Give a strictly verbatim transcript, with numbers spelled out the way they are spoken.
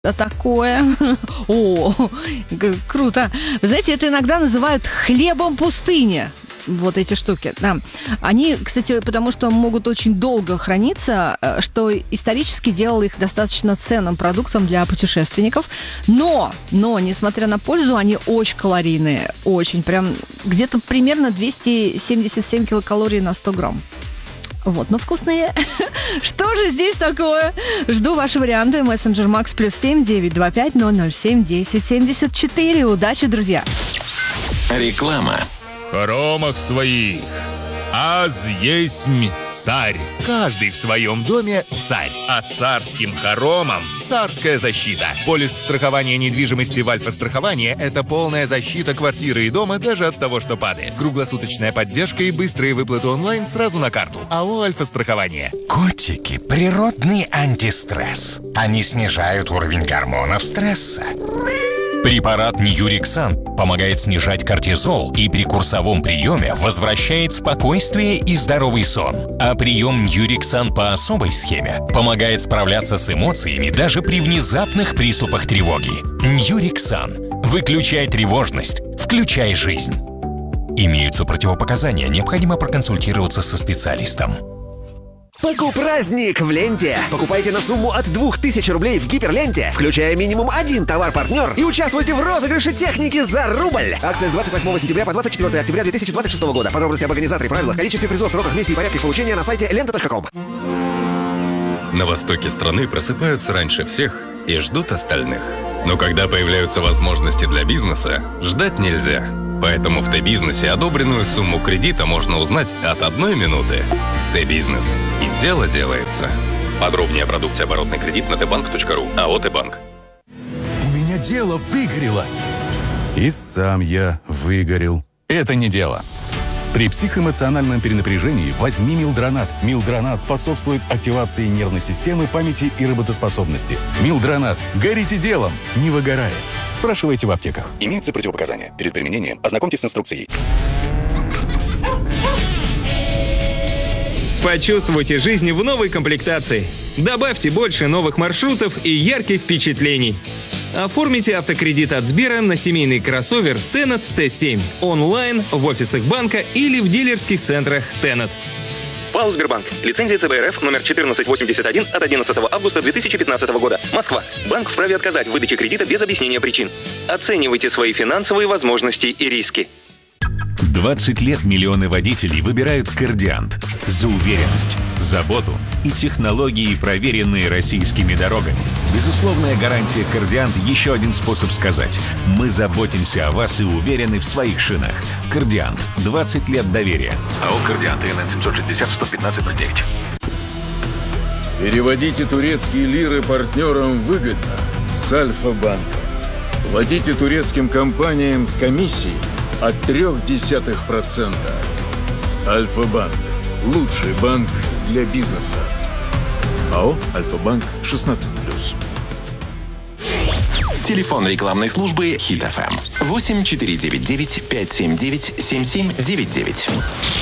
А такое. О, г- круто. Вы знаете, это иногда называют хлебом пустыни. Вот эти штуки, да. Они, кстати, потому что могут очень долго храниться, э, что исторически делало их достаточно ценным продуктом для путешественников. Но, но, несмотря на пользу, они очень калорийные. Очень, прям где-то примерно двести семьдесят семь килокалорий на сто грамм. Вот, но вкусные. Что же здесь такое? Жду ваши варианты. Мессенджер Макс плюс семь девять два пять ноль ноль семь десять семьдесят четыре. Удачи, друзья. Реклама. В хоромах своих аз есмь царь. Каждый в своем доме царь. А царским хоромам царская защита. Полис страхования недвижимости в Альфа-страховании – это полная защита квартиры и дома даже от того, что падает. Круглосуточная поддержка и быстрые выплаты онлайн сразу на карту. АО «Альфа-страхование». Котики – природный антистресс. Они снижают уровень гормонов стресса. Препарат Ньюриксан помогает снижать кортизол и при курсовом приеме возвращает спокойствие и здоровый сон. А прием Ньюриксан по особой схеме помогает справляться с эмоциями даже при внезапных приступах тревоги. Ньюриксан. Выключай тревожность, включай жизнь. Имеются противопоказания, необходимо проконсультироваться со специалистом. Покупраздник в ленте. Покупайте на сумму от двух тысяч рублей в Гиперленте, включая минимум один товар-партнер, и участвуйте в розыгрыше техники за рубль. Акция с двадцать восьмого сентября по двадцать четвёртое октября две тысячи двадцать шестого года. Подробности об организаторе, правилах, количестве призов, сроках, месте и порядке получения на сайте лента точка ком. На востоке страны просыпаются раньше всех и ждут остальных. Но когда появляются возможности для бизнеса, ждать нельзя. Поэтому в Т-бизнесе одобренную сумму кредита можно узнать от одной минуты. Т-бизнес. И дело делается. Подробнее о продукте оборотный кредит на тбанк точка ру. АО «Т-банк». У меня дело выгорело. И сам я выгорел. Это не дело. При психоэмоциональном перенапряжении возьми Милдронат. Милдронат способствует активации нервной системы, памяти и работоспособности. Милдронат. Горите делом, не выгорая. Спрашивайте в аптеках. Имеются противопоказания. Перед применением ознакомьтесь с инструкцией. Почувствуйте жизнь в новой комплектации. Добавьте больше новых маршрутов и ярких впечатлений. Оформите автокредит от Сбера на семейный кроссовер Тенет Т семь онлайн, в офисах банка или в дилерских центрах Тенет. ПАО «Сбербанк». Лицензия Ц Б Р Ф номер четырнадцать восемьдесят один от одиннадцатого августа две тысячи пятнадцатого года. Москва. Банк вправе отказать в выдаче кредита без объяснения причин. Оценивайте свои финансовые возможности и риски. двадцать лет миллионы водителей выбирают «Кордиант» за уверенность, заботу и технологии, проверенные российскими дорогами. Безусловная гарантия «Кордиант» — еще один способ сказать: мы заботимся о вас и уверены в своих шинах. «Кордиант» — двадцать лет доверия. АО «Кордиант», ИНН семьсот шестьдесят сто пятнадцать ноль девять. Переводите турецкие лиры партнерам выгодно с Альфа-банком. Платите турецким компаниям с комиссией от трех десятых процента. Альфа-банк. Лучший банк для бизнеса. АО «Альфа-банк» шестнадцать плюс. Телефон рекламной службы Хит эф эм восемь четыре девять девять пять семь девять семь семь девять девять.